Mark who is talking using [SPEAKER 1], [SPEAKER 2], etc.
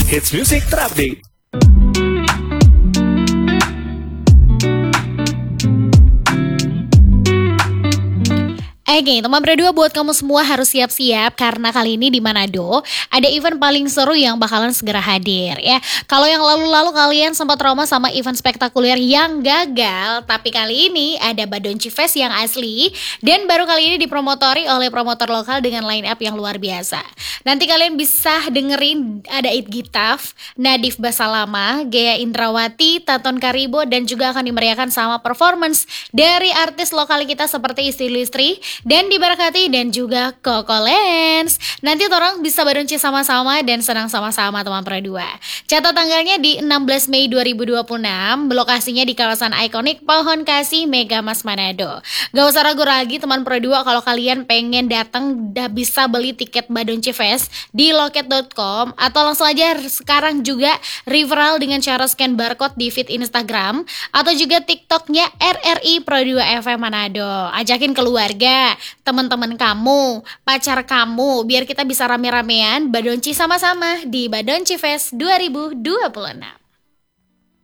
[SPEAKER 1] Hits music terupdate.
[SPEAKER 2] Oke, teman berdua buat kamu semua harus siap-siap karena kali ini di Manado ada event paling seru yang bakalan segera hadir ya. Kalau yang lalu-lalu kalian sempat trauma sama event spektakuler yang gagal, tapi kali ini ada Badonci Fest yang asli dan baru kali ini dipromotori oleh promotor lokal dengan line up yang luar biasa. Nanti kalian bisa dengerin ada It Gitaf, Nadif Basalama, Gea Indrawati, Taton Karibo dan juga akan dimeriahkan sama performance dari artis lokal kita seperti Isti Listri dan diberkati dan juga Koko Lens. Nanti orang bisa badonci sama-sama dan senang sama-sama teman berdua. Catat tanggalnya di 16 Mei 2026, lokasinya di kawasan ikonik Pohon Kasih Mega Mas Manado. Gak usah ragu lagi teman berdua, kalau kalian pengen datang udah bisa beli tiket Badonci Fest di loket.com atau langsung aja sekarang juga referral dengan cara scan barcode di feed Instagram atau juga TikToknya RRI Pro 2 FM Manado. Ajakin keluarga, teman-teman kamu, pacar kamu, biar kita bisa rame-ramean badonci sama-sama di Badonci Fest 2026.